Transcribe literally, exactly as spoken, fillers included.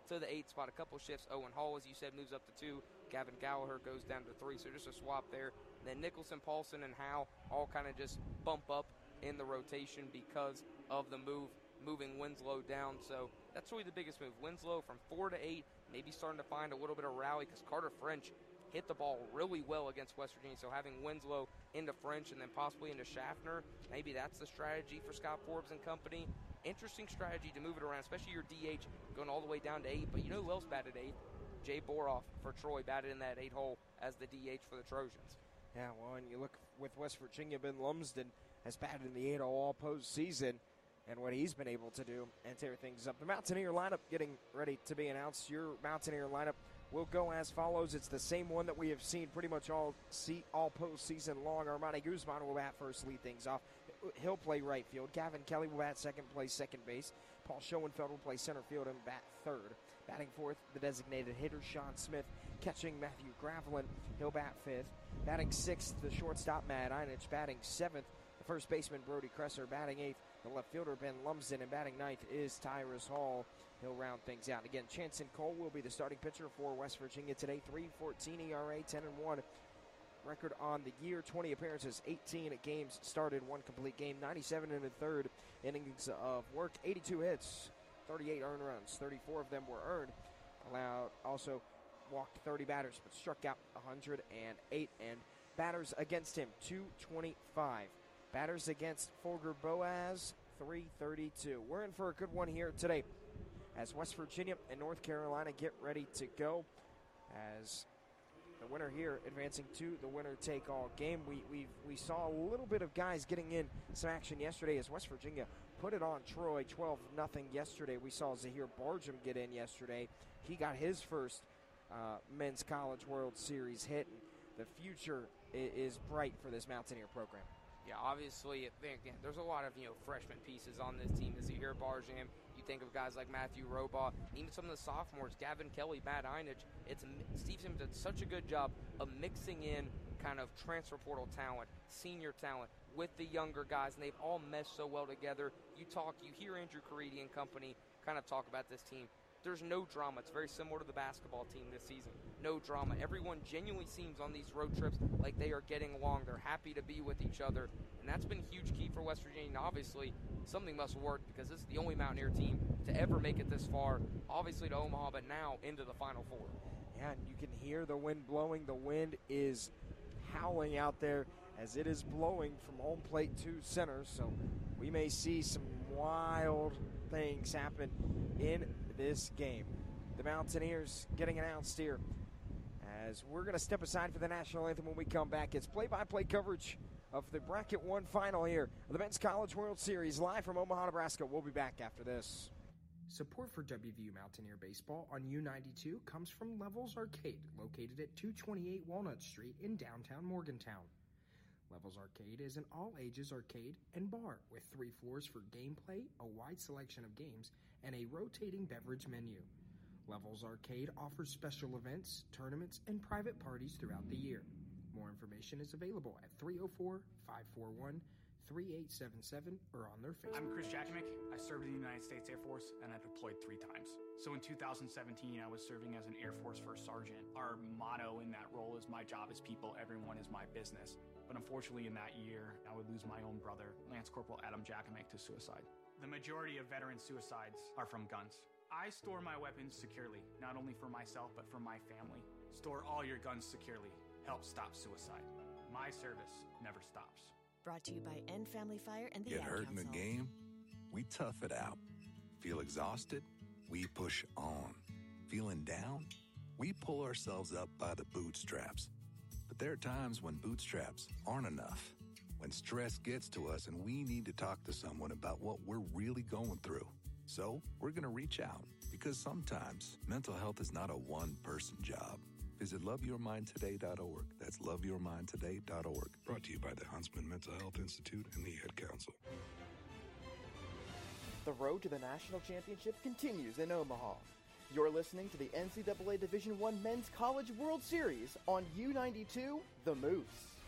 to the eight spot. A couple shifts. Owen Hall, as you said, moves up to two. Gavin Gallagher goes down to three. So just a swap there. And then Nicholson, Paulson, and Howe all kind of just bump up in the rotation because of the move, moving Winslow down. So that's really the biggest move. Winslow from four to eight, maybe starting to find a little bit of rally because Carter French hit the ball really well against West Virginia. So having Winslow into French and then possibly into Schaffner, maybe that's the strategy for Scott Forbes and company. Interesting strategy to move it around, especially your D H going all the way down to eight. But you know who else batted eight? Jay Boroff for Troy batted in that eight hole as the D H for the Trojans. Yeah, well, and you look with West Virginia, Ben Lumsden has batted in the eight hole all postseason, and what he's been able to do and tear things up. The Mountaineer lineup getting ready to be announced. Your Mountaineer lineup will go as follows. It's the same one that we have seen pretty much all see, all postseason long. Armani Guzman will bat first, lead things off. He'll play right field. Gavin Kelly will bat second, play second base. Paul Schoenfeld will play center field and bat third. Batting fourth, the designated hitter, Sean Smith. Catching, Matthew Gravelin. He'll bat fifth. Batting sixth, the shortstop, Matt Einich. Batting seventh, the first baseman, Brody Kresser. Batting eighth, the left fielder, Ben Lumsden. And batting ninth is Tyrus Hall. He'll round things out. Again, Chanson Cole will be the starting pitcher for West Virginia today. three fourteen E R A, ten and one. Record on the year, twenty appearances, eighteen games started, one complete game, ninety-seven and a third innings of work, eighty-two hits, thirty-eight earned runs, thirty-four of them were earned. Allowed, also walked thirty batters, but struck out one hundred eight. And batters against him, two twenty-five. Batters against Folger Boaz, three thirty-two. We're in for a good one here today as West Virginia and North Carolina get ready to go. As the winner here advancing to the winner-take-all game. We we we saw a little bit of guys getting in some action yesterday as West Virginia put it on Troy twelve nothing yesterday. We saw Zahir Barjam get in yesterday. He got his first uh, Men's College World Series hit. The future is bright for this Mountaineer program. Yeah, obviously, again, there's a lot of, you know, freshman pieces on this team. As you hear Barjam, you think of guys like Matthew Robaugh, even some of the sophomores, Gavin Kelly, Matt Einich. It's Steve Sims did such a good job of mixing in kind of transfer portal talent, senior talent, with the younger guys, and they've all meshed so well together. You talk, you hear Andrew Caridi and company kind of talk about this team. There's no drama. It's very similar to the basketball team this season. No drama. Everyone genuinely seems on these road trips like they are getting along. They're happy to be with each other. And that's been a huge key for West Virginia. And obviously, something must work because this is the only Mountaineer team to ever make it this far, obviously to Omaha, but now into the Final Four. Yeah, and you can hear the wind blowing. The wind is howling out there as it is blowing from home plate to center. So we may see some wild things happen in this game. The Mountaineers getting announced here as we're going to step aside for the national anthem. When we come back, it's play-by-play coverage of the Bracket one final here of the Men's College World Series live from Omaha, Nebraska. We'll be back after this. Support for W V U Mountaineer Baseball on U ninety-two comes from Levels Arcade, located at two twenty-eight Walnut Street in downtown Morgantown. Levels Arcade is an all-ages arcade and bar with three floors for gameplay, a wide selection of games, and a rotating beverage menu. Levels Arcade offers special events, tournaments, and private parties throughout the year. More information is available at three oh four, five four one, three eight seven seven or on their Facebook. I'm Chris Jakimick. I served in the United States Air Force and I deployed three times. So in two thousand seventeen, I was serving as an Air Force First Sergeant. Our motto in that role is my job is people, everyone is my business. But unfortunately in that year, I would lose my own brother, Lance Corporal Adam Jakimick, to suicide. The majority of veteran suicides are from guns. I store my weapons securely, not only for myself, but for my family. Store all your guns securely. Help stop suicide. My service never stops. Brought to you by End Family Fire and the Get Ad hurt Council. in the game? We tough it out. Feel exhausted? We push on. Feeling down? We pull ourselves up by the bootstraps. But there are times when bootstraps aren't enough. When stress gets to us and we need to talk to someone about what we're really going through. So we're going to reach out because sometimes mental health is not a one-person job. Visit love your mind today dot org. That's love your mind today dot org. Brought to you by the Huntsman Mental Health Institute and the Ad Council. The road to the national championship continues in Omaha. You're listening to the N C double A Division one Men's College World Series on U ninety-two, The Moose.